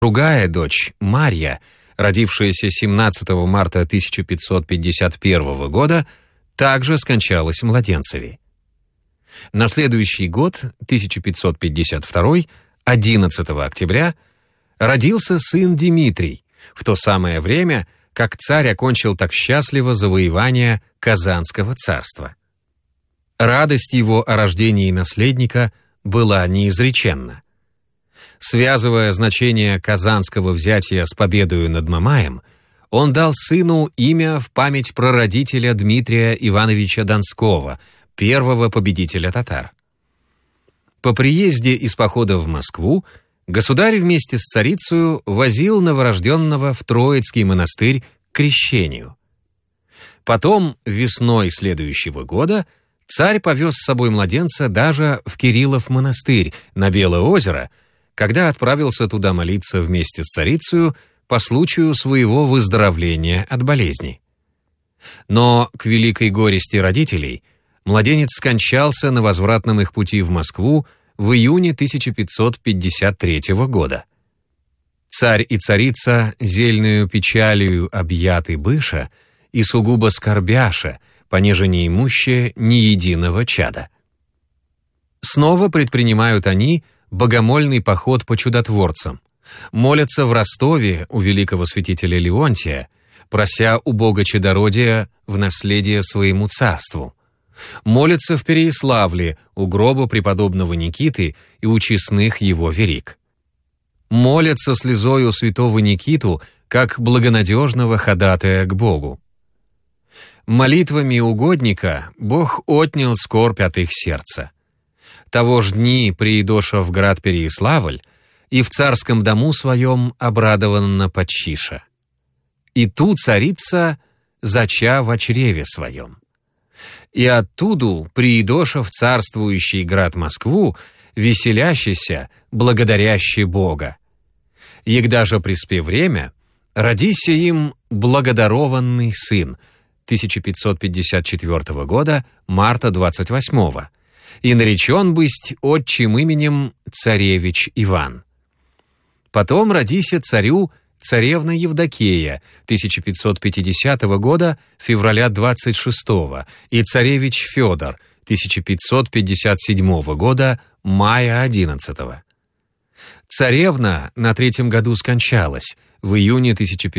Другая дочь, Марья, родившаяся 17 марта 1551 года, также скончалась младенцевей. На следующий год, 1552, 11 октября, родился сын Дмитрий, в то самое время, как царь окончил так счастливо завоевание Казанского царства. Радость его о рождении наследника была неизреченна. Связывая значение казанского взятия с победою над Мамаем, он дал сыну имя в память прародителя Дмитрия Ивановича Донского, первого победителя татар. По приезде из похода в Москву государь вместе с царицею возил новорожденного в Троицкий монастырь к крещению. Потом, весной следующего года, царь повез с собой младенца даже в Кириллов монастырь на Белое озеро, когда отправился туда молиться вместе с царицею по случаю своего выздоровления от болезни. Но, к великой горести родителей, младенец скончался на возвратном их пути в Москву в июне 1553 года. Царь и царица, зельною печалью объяты быша и сугубо скорбяша, понеже не имущие ни единого чада. Снова предпринимают они богомольный поход по чудотворцам, молятся в Ростове у великого святителя Леонтия, прося у Бога чадородия в наследие своему царству, молятся в Переяславле у гроба преподобного Никиты и у честных его верик. Молятся слезою святого Никиту, как благонадежного ходатая к Богу. Молитвами угодника Бог отнял скорбь от их сердца. Того ж дни приидоша в град Переяславль, и в царском дому своем обрадованно почиша. И ту царица зача в чреве своем. И оттуду приидоша в царствующий град Москву, веселящийся, благодарящий Бога. Егда же приспе время, родися им благодарованный сын, 1554 года, марта 28-го, и наречен бысть отчим именем царевич Иван. Потом родися царю царевна Евдокия, 1550 года, февраля 26-го, и царевич Федор, 1557 года, мая 11-го. Царевна на 3-м году скончалась, в июне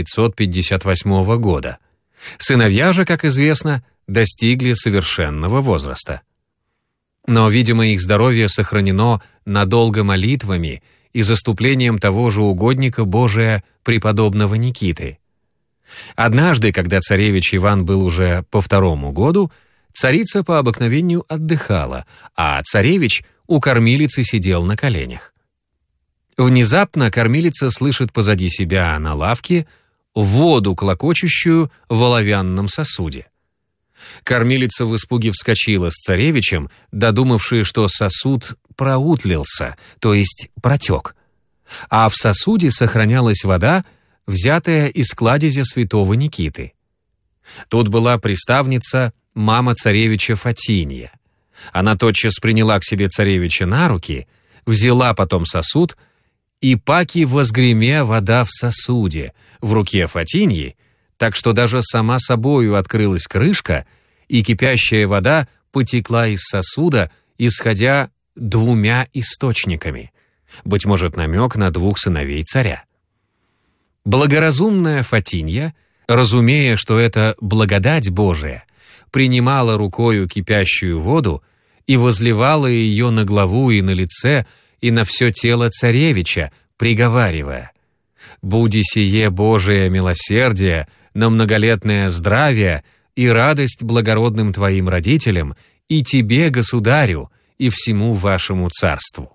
1558 года. Сыновья же, как известно, достигли совершенного возраста. Но, видимо, их здоровье сохранено надолго молитвами и заступлением того же угодника Божия преподобного Никиты. Однажды, когда царевич Иван был уже по 2-му году, царица по обыкновению отдыхала, а царевич у кормилицы сидел на коленях. Внезапно кормилица слышит позади себя на лавке воду, клокочущую в оловянном сосуде. Кормилица в испуге вскочила с царевичем, додумавши, что сосуд проутлился, то есть протек. А в сосуде сохранялась вода, взятая из кладезя святого Никиты. Тут была приставница, мама царевича Фатинья. Она тотчас приняла к себе царевича на руки, взяла потом сосуд, и паки возгреме вода в сосуде, в руке Фатиньи, так что даже сама собою открылась крышка, и кипящая вода потекла из сосуда, исходя 2 источниками, быть может, намек на 2 сыновей царя. Благоразумная Фатинья, разумея, что это благодать Божия, принимала рукою кипящую воду и возливала ее на главу и на лице, и на все тело царевича, приговаривая: «Буди сие Божие милосердие на многолетное здравие и радость благородным твоим родителям, и тебе, государю, и всему вашему царству».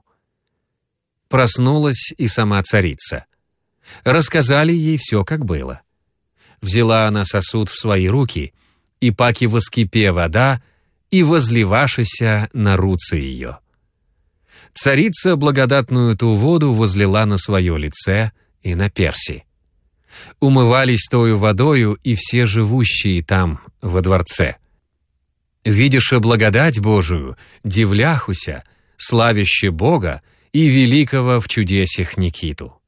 Проснулась и сама царица. Рассказали ей все, как было. Взяла она сосуд в свои руки, и паки воскипе вода, и возливашися на руцы ее. Царица благодатную ту воду возлила на свое лице и на перси. Умывались тою водою и все живущие там, во дворце. Видяше благодать Божию, дивляхуся, славяще Бога и великого в чудесях Никиту.